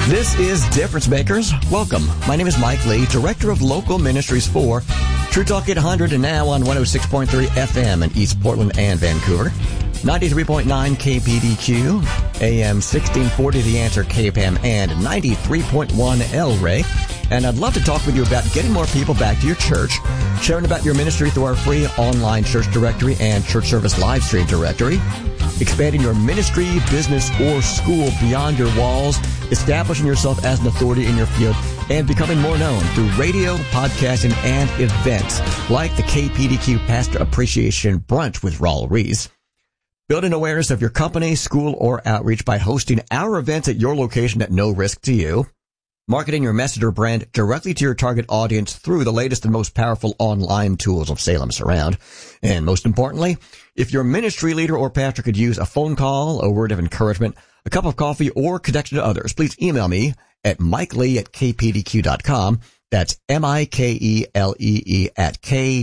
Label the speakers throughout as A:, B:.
A: This is Difference Makers. Welcome. My name is Mike Lee, Director of Local Ministries for True Talk 800 and now on 106.3 FM in East Portland and Vancouver. 93.9 KPDQ, AM 1640 The Answer KPAM, and 93.1 El Rey. And I'd love to talk with you about getting more people back to your church, sharing about your ministry through our free online church directory and church service live stream directory, expanding your ministry, business, or school beyond your walls, establishing yourself as an authority in your field, and becoming more known through radio, podcasting, and events like the KPDQ Pastor Appreciation Brunch with Raul Rees. Building awareness of your company, school, or outreach by hosting our events at your location at no risk to you. Marketing your message or brand directly to your target audience through the latest and most powerful online tools of Salem Surround. And most importantly, if your ministry leader or pastor could use a phone call, a word of encouragement, a cup of coffee, or connection to others, please email me at mikelee@kpdq.com. That's MikeLee at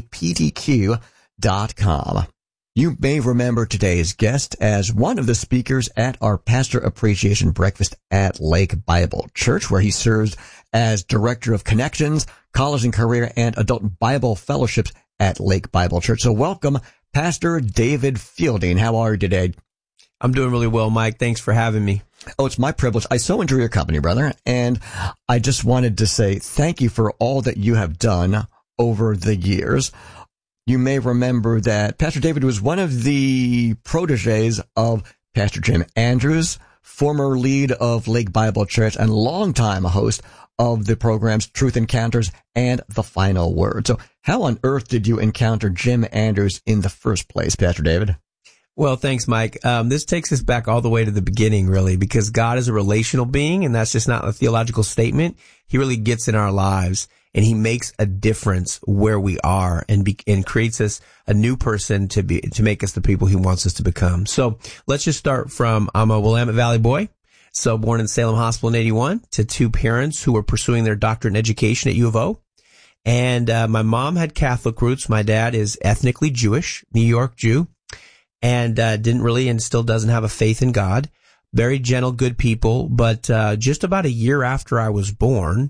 A: kpdq.com. You may remember today's guest as one of the speakers at our Pastor Appreciation Breakfast at Lake Bible Church, where he serves as Director of Connections, College and Career, and Adult Bible Fellowships at Lake Bible Church. So welcome, Pastor David Fielding. How are you today?
B: I'm doing really well, Mike. Thanks for having me.
A: Oh, it's my privilege. I so enjoy your company, brother. And I just wanted to say thank you for all that you have done over the years. You may remember that Pastor David was one of the proteges of Pastor Jim Andrews, former lead of Lake Bible Church and longtime host of the programs Truth Encounters and The Final Word. So how on earth did you encounter Jim Andrews in the first place, Pastor David?
B: Well, thanks, Mike. This takes us back all the way to the beginning, really, because God is a relational being, and that's just not a theological statement. He really gets in our lives, and he makes a difference where we are and creates us a new person to make us the people he wants us to become. So let's just start from, I'm a Willamette Valley boy. So born in Salem Hospital in 81 to two parents who were pursuing their doctorate in education at U of O. And, my mom had Catholic roots. My dad is ethnically Jewish, New York Jew, and, didn't really and still doesn't have a faith in God. Very gentle, good people. But, just about a year after I was born,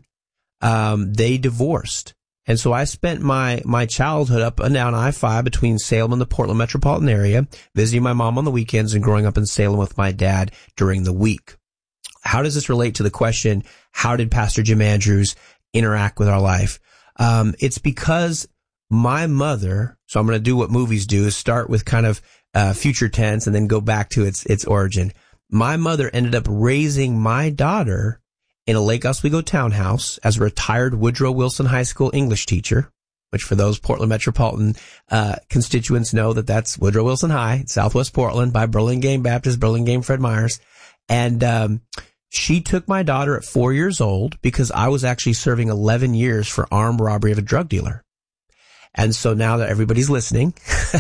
B: they divorced. And so I spent my childhood up and down I-5 between Salem and the Portland metropolitan area, visiting my mom on the weekends and growing up in Salem with my dad during the week. How does this relate to the question, how did Pastor Jim Andrews interact with our life? It's because my mother, so I'm going to do what movies do, is start with kind of future tense and then go back to its origin. My mother ended up raising my daughter in a Lake Oswego townhouse as a retired Woodrow Wilson High School English teacher, which for those Portland metropolitan constituents know that that's Woodrow Wilson High, Southwest Portland, by Burlingame Baptist, Burlingame Fred Myers. And she took my daughter at 4 years old because I was actually serving 11 years for armed robbery of a drug dealer. And so now that everybody's listening,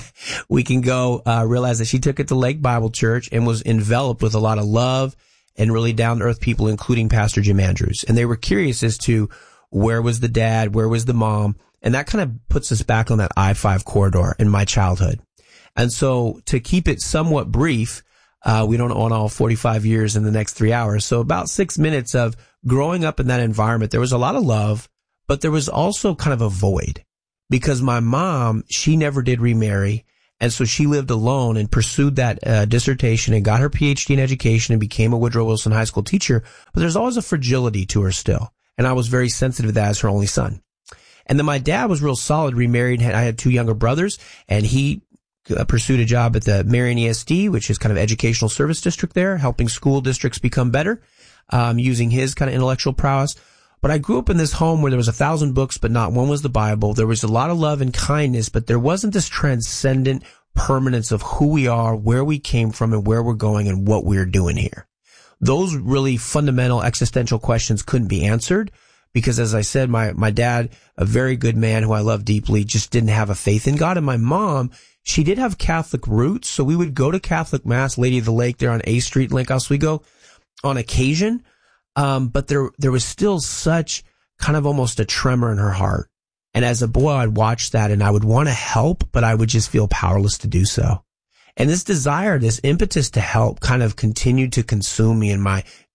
B: we can go realize that she took it to Lake Bible Church and was enveloped with a lot of love and really down-to-earth people, including Pastor Jim Andrews. And they were curious as to where was the dad, where was the mom, and that kind of puts us back on that I-5 corridor in my childhood. And so to keep it somewhat brief, we don't want all 45 years in the next 3 hours. So about 6 minutes of growing up in that environment, there was a lot of love, but there was also kind of a void. Because my mom, she never did remarry, and so she lived alone and pursued that dissertation and got her PhD in education and became a Woodrow Wilson High School teacher. But there's always a fragility to her still, and I was very sensitive to that as her only son. And then my dad was real solid, remarried. I had two younger brothers, and he pursued a job at the Marion ESD, which is kind of educational service district there, helping school districts become better, using his kind of intellectual prowess. But I grew up in this home where there was 1,000 books, but not one was the Bible. There was a lot of love and kindness, but there wasn't this transcendent permanence of who we are, where we came from, and where we're going and what we're doing here. Those really fundamental existential questions couldn't be answered because, as I said, my dad, a very good man who I love deeply, just didn't have a faith in God. And my mom, she did have Catholic roots, so we would go to Catholic Mass, Lady of the Lake there on A Street in Lake Oswego on occasion. But there was still such kind of almost a tremor in her heart. And as a boy, I'd watch that and I would want to help, but I would just feel powerless to do so. And this desire, this impetus to help kind of continued to consume me in my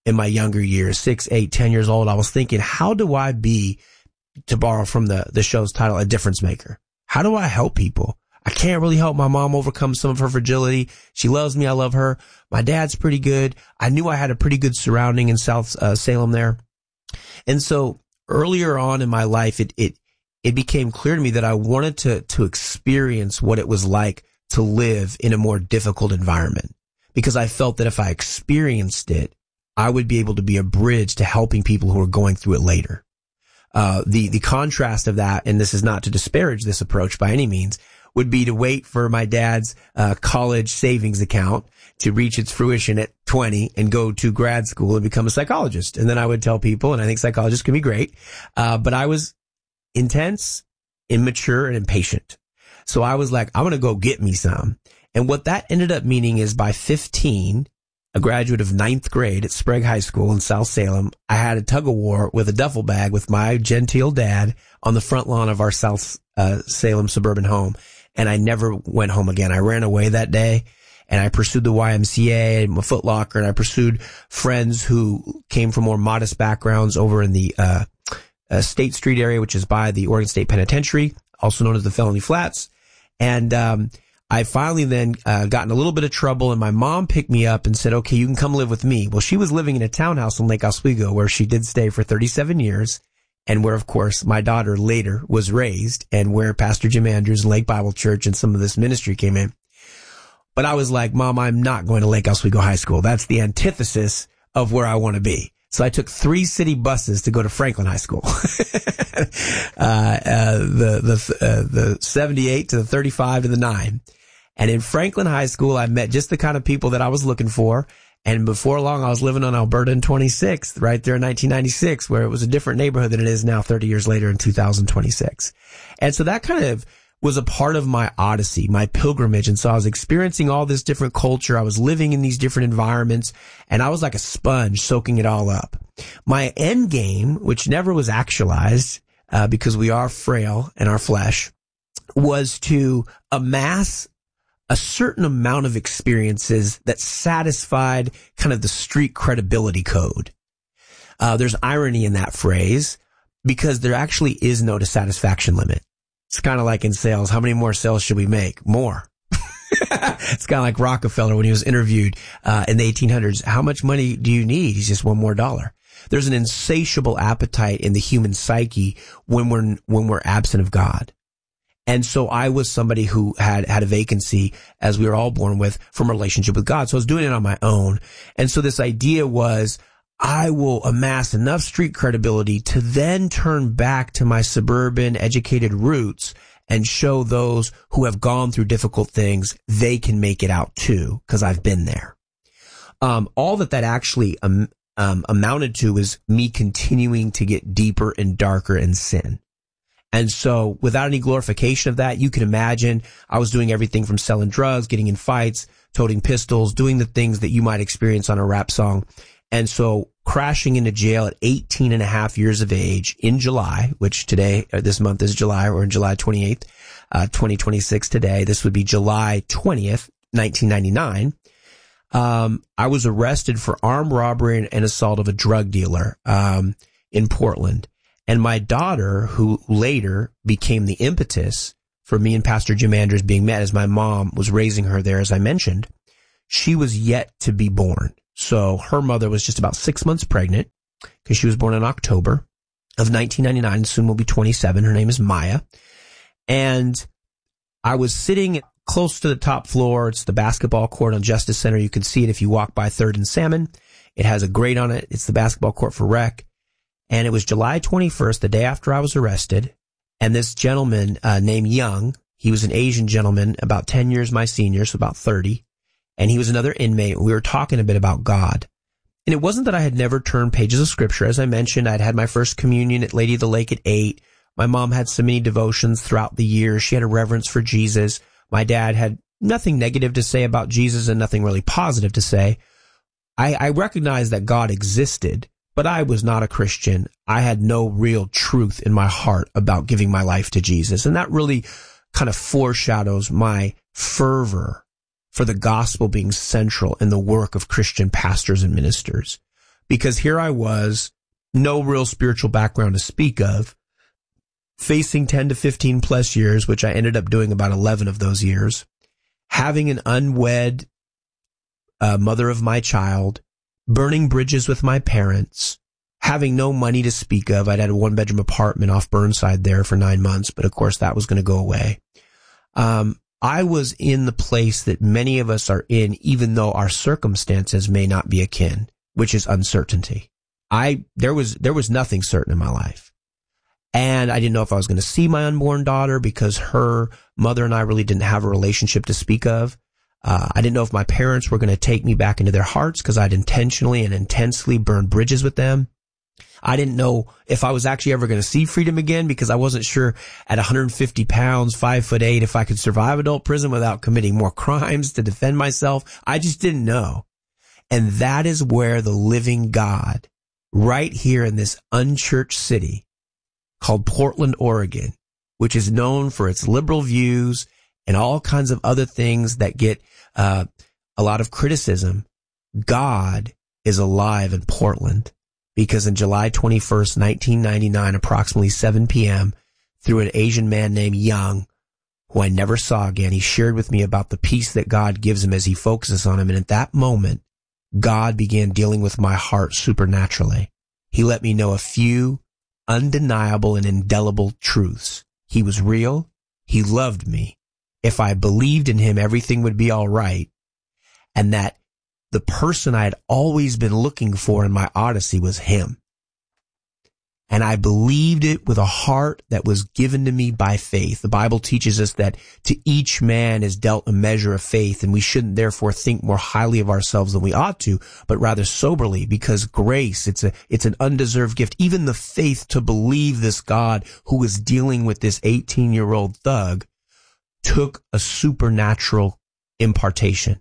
B: in my younger years, 6, 8, 10 years old, I was thinking, how do I be, to borrow from the show's title, a difference maker? How do I help people? I can't really help my mom overcome some of her fragility. She loves me. I love her. My dad's pretty good. I knew I had a pretty good surrounding in South Salem there. And so earlier on in my life, it became clear to me that I wanted to experience what it was like to live in a more difficult environment, because I felt that if I experienced it, I would be able to be a bridge to helping people who are going through it later. The contrast of that, and this is not to disparage this approach by any means, would be to wait for my dad's college savings account to reach its fruition at 20 and go to grad school and become a psychologist. And then I would tell people, and I think psychologists can be great, but I was intense, immature, and impatient. So I was like, I'm going to go get me some. And what that ended up meaning is by 15, a graduate of 9th grade at Sprague High School in South Salem, I had a tug of war with a duffel bag with my genteel dad on the front lawn of our South Salem suburban home. And I never went home again. I ran away that day, and I pursued the YMCA and my Foot Locker, and I pursued friends who came from more modest backgrounds over in the State Street area, which is by the Oregon State Penitentiary, also known as the Felony Flats. And I finally then got in a little bit of trouble, and my mom picked me up and said, okay, you can come live with me. Well, she was living in a townhouse in Lake Oswego where she did stay for 37 years. And where, of course, my daughter later was raised, and where Pastor Jim Andrews and Lake Bible Church and some of this ministry came in. But I was like, Mom, I'm not going to Lake Oswego High School. That's the antithesis of where I want to be. So I took 3 city buses to go to Franklin High School. The 78 to the 35 to the 9. And in Franklin High School, I met just the kind of people that I was looking for. And before long, I was living on Alberta and 26th, right there in 1996, where it was a different neighborhood than it is now 30 years later in 2026. And so that kind of was a part of my odyssey, my pilgrimage. And so I was experiencing all this different culture. I was living in these different environments, and I was like a sponge soaking it all up. My end game, which never was actualized, because we are frail in our flesh, was to amass a certain amount of experiences that satisfied kind of the street credibility code. There's irony in that phrase, because there actually is no dissatisfaction limit. It's kind of like in sales. How many more sales should we make? More. It's kind of like Rockefeller when he was interviewed in the 1800s. How much money do you need? He's just $1 more. There's an insatiable appetite in the human psyche when we're absent of God. And so I was somebody who had a vacancy, as we were all born with, from a relationship with God. So I was doing it on my own. And so this idea was, I will amass enough street credibility to then turn back to my suburban educated roots and show those who have gone through difficult things they can make it out too, because I've been there. All that actually amounted to was me continuing to get deeper and darker in sin. And so without any glorification of that, you can imagine I was doing everything from selling drugs, getting in fights, toting pistols, doing the things that you might experience on a rap song. And so crashing into jail at 18 and a half years of age in July, which this month is July, or in July 28th, 2026 today. This would be July 20th, 1999. I was arrested for armed robbery and assault of a drug dealer, in Portland. And my daughter, who later became the impetus for me and Pastor Jim Andrews being met, as my mom was raising her there, as I mentioned, she was yet to be born. So her mother was just about 6 months pregnant, because she was born in October of 1999, soon will be 27. Her name is Maya. And I was sitting close to the top floor. It's the basketball court on Justice Center. You can see it if you walk by 3rd and Salmon. It has a grate on it. It's the basketball court for rec. And it was July 21st, the day after I was arrested. And this gentleman named Young, he was an Asian gentleman, about 10 years my senior, so about 30. And he was another inmate. We were talking a bit about God. And it wasn't that I had never turned pages of scripture. As I mentioned, I'd had my first communion at Lady of the Lake at 8. My mom had so many devotions throughout the year. She had a reverence for Jesus. My dad had nothing negative to say about Jesus and nothing really positive to say. I recognized that God existed, but I was not a Christian. I had no real truth in my heart about giving my life to Jesus. And that really kind of foreshadows my fervor for the gospel being central in the work of Christian pastors and ministers. because here I was, no real spiritual background to speak of, facing 10 to 15 plus years, which I ended up doing about 11 of those years, having an unwed mother of my child, burning bridges with my parents, having no money to speak of. I'd had a 1-bedroom apartment off Burnside there for 9 months, but of course that was going to go away. I was in the place that many of us are in, even though our circumstances may not be akin, which is uncertainty. There was nothing certain in my life. And I didn't know if I was going to see my unborn daughter because her mother and I really didn't have a relationship to speak of. I didn't know if my parents were going to take me back into their hearts because I'd intentionally and intensely burned bridges with them. I didn't know if I was actually ever going to see freedom again because I wasn't sure at 150 pounds, 5'8", if I could survive adult prison without committing more crimes to defend myself. I just didn't know. And that is where the living God, right here in this unchurched city called Portland, Oregon, which is known for its liberal views and all kinds of other things that get a lot of criticism, God is alive in Portland. Because on July 21st, 1999, approximately 7 p.m., through an Asian man named Young, who I never saw again, he shared with me about the peace that God gives him as he focuses on him. And at that moment, God began dealing with my heart supernaturally. He let me know a few undeniable and indelible truths. He was real. He loved me. If I believed in him, everything would be all right. And that the person I had always been looking for in my odyssey was him. And I believed it with a heart that was given to me by faith. The Bible teaches us that to each man is dealt a measure of faith, and we shouldn't therefore think more highly of ourselves than we ought to, but rather soberly, because grace, it's an undeserved gift. Even the faith to believe this God who was dealing with this 18-year-old thug took a supernatural impartation.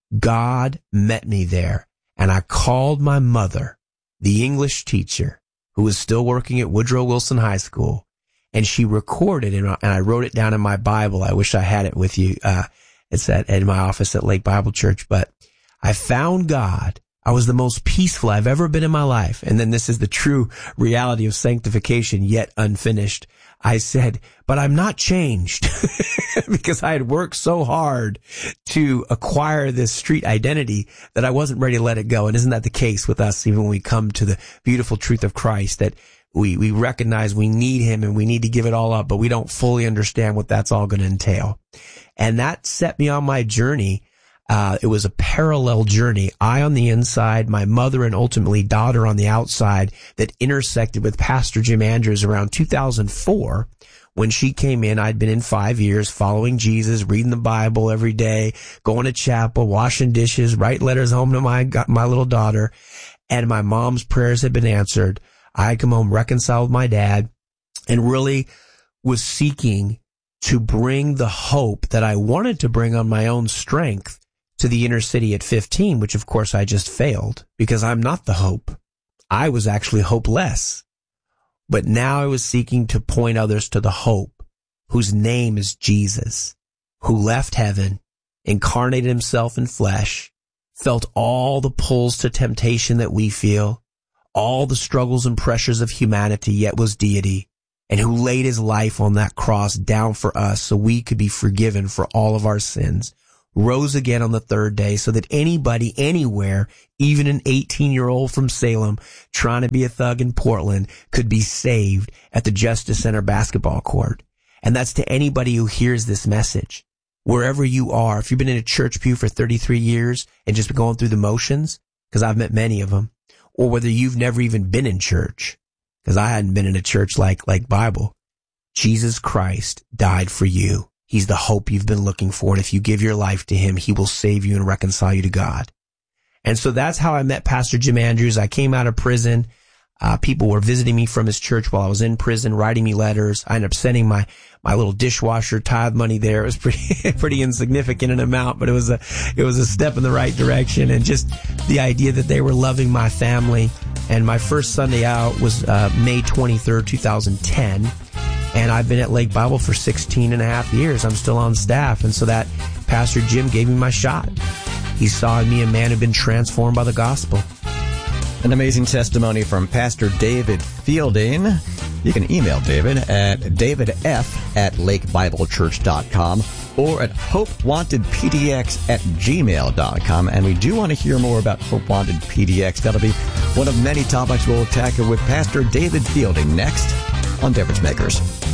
B: God met me there, and I called my mother, the English teacher, who was still working at Woodrow Wilson High School, and she recorded it, and I wrote it down in my Bible. I wish I had it with you. It's in my office at Lake Bible Church, but I found God. I was the most peaceful I've ever been in my life. And then this is the true reality of sanctification, yet unfinished. I said, but I'm not changed because I had worked so hard to acquire this street identity that I wasn't ready to let it go. And isn't that the case with us, even when we come to the beautiful truth of Christ, that we recognize we need him and we need to give it all up, but we don't fully understand what that's all going to entail. And that set me on my journey. It was a parallel journey. I on the inside, my mother and ultimately daughter on the outside, that intersected with Pastor Jim Andrews around 2004. When she came in, I'd been in 5 years following Jesus, reading the Bible every day, going to chapel, washing dishes, writing letters home to my little daughter. And my mom's prayers had been answered. I had come home reconciled with my dad and really was seeking to bring the hope that I wanted to bring on my own strength to the inner city at 15, which of course I just failed because I'm not the hope. I was actually hopeless. But now I was seeking to point others to the hope whose name is Jesus, who left heaven, incarnated himself in flesh, felt all the pulls to temptation that we feel, all the struggles and pressures of humanity, yet was deity, and who laid his life on that cross down for us so we could be forgiven for all of our sins, rose again on the third day so that anybody, anywhere, even an 18-year-old from Salem trying to be a thug in Portland, could be saved at the Justice Center basketball court. And that's to anybody who hears this message. Wherever you are, if you've been in a church pew for 33 years and just been going through the motions, because I've met many of them, or whether you've never even been in church, because I hadn't been in a church like Bible, Jesus Christ died for you. He's the hope you've been looking for. And if you give your life to him, he will save you and reconcile you to God. And so that's how I met Pastor Jim Andrews. I came out of prison. People were visiting me from his church while I was in prison, writing me letters. I ended up sending my little dishwasher tithe money there. It was pretty insignificant in amount, but it was a step in the right direction. And just the idea that they were loving my family. And my first Sunday out was May 23rd, 2010. And I've been at Lake Bible for 16 and a half years. I'm still on staff. And so that Pastor Jim gave me my shot. He saw in me a man who'd been transformed by the gospel.
A: An amazing testimony from Pastor David Fielding. You can email David at davidf@lakebiblechurch.com or at hopewantedpdx@gmail.com. And we do want to hear more about Hope Wanted PDX. That'll be one of many topics we'll tackle with Pastor David Fielding next on Difference Makers.